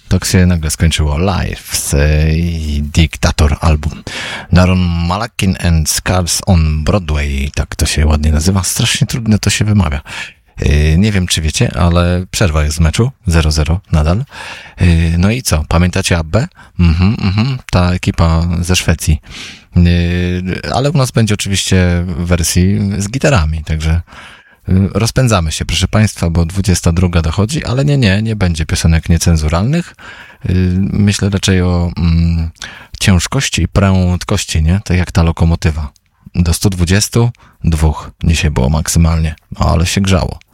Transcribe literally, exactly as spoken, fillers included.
tak się nagle skończyło. Live z Diktator album. Daron Malakin and Scars on Broadway, tak to się ładnie nazywa. Strasznie trudno to się wymawia. Nie wiem, czy wiecie, ale przerwa jest w meczu. zero zero nadal. No i co? Pamiętacie Abbę? Mhm, mhm, ta ekipa ze Szwecji. Ale u nas będzie oczywiście w wersji z gitarami, także rozpędzamy się, proszę Państwa, bo dwudziesta druga dochodzi, ale nie, nie, nie będzie piosenek niecenzuralnych. Myślę raczej o mm, ciężkości i prędkości, nie? Tak jak ta lokomotywa. Do stu dwudziestu dwóch dzisiaj było maksymalnie, ale się grzało.